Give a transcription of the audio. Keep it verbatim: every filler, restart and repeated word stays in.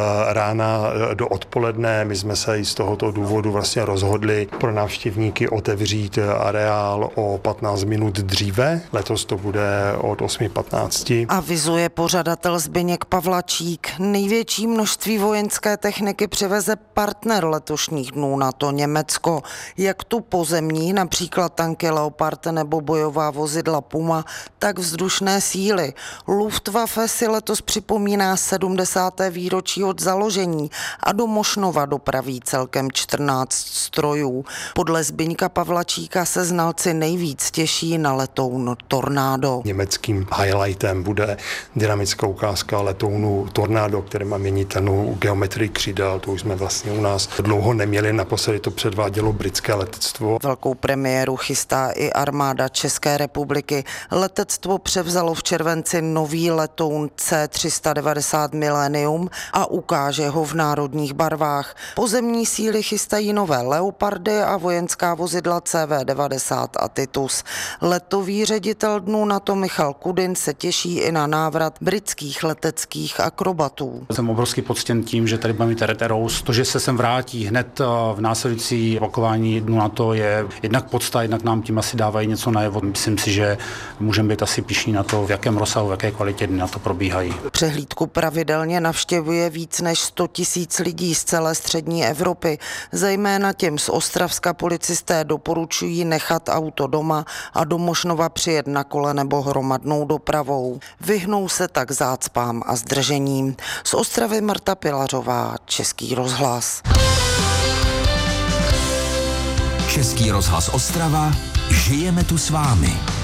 rána do odpoledne. My jsme se i z tohoto důvodu vlastně rozhodli pro návštěvníky otevřít areál o patnáct minut dříve. Letos to bude od osm patnáct. Avizuje pořadatel Zbyněk Pavlačík. Největší množství vojenské techniky přiveze partner letošních dnů, na to Německo. Jak tu pozemní, například tanky Leopard nebo bojová vozidla Puma, tak vzdušné síly. Luftwaffe si letos připomíná sedmdesáté výročí od založení a do Mošnova dopraví celkem čtrnáct strojů. Podle Zbyňka Pavlačíka se znalci nejvíc těší na letoun Tornado. Německým highlightem bude dynamická ukázka letounu Tornado, který má měnitelnou geometrii křídel. To už jsme vlastně u nás dlouho neměli, naposledy to předvádělo britské letectvo. Velkou premiéru chystá i armáda České republiky. Letectvo převzalo v červenci nový letoun C tři set devadesát Millennium a ukáže ho v národních barvách. Pozemní síly chystají nové Leopardy a vojenská vozidla C V devadesát a Titus. Letový ředitel dnů NATO Michal Kudin se těší i na návrat britských leteckých akrobatů. Jsem obrovský poctěn tím, že tady budeme mít Red Arrows. To, že se sem vrátí hned v následující opakování dnů NATO, je jednak podsta, jednak nám tím asi dávají něco najevo. Myslím si, že můžeme být asi pyšní na to, v jakém rozsahu, v jaké kvalitě dny NATO probíhají. Přehlídku pravidelně navštěvuje víc než sto tisíc lidí z celé střední Evropy. Zejména těm z Ostravska policisté doporučují nechat auto doma a do Mošnova přijet na kole nebo hromadnou dopravou. Vyhnou se tak zácpám a zdržením. Z Ostravy Marta Pilařová, Český rozhlas. Český rozhlas Ostrava, žijeme tu s vámi.